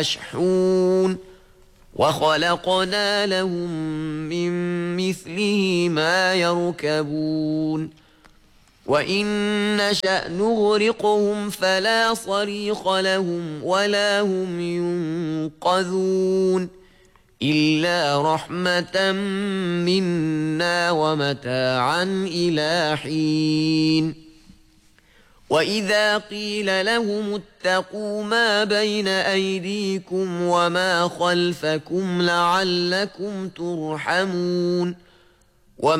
يشحون وخلقنا لهم من مثله ما يركبون وإن نشأ نغرقهم فلا صريخ لهم ولا هم ينقذون إلا رحمة منا ومتاعا إلى حين وإذا قيل لهم اتقوا ما بين أيديكم وما خلفكم لعلكم ترحمون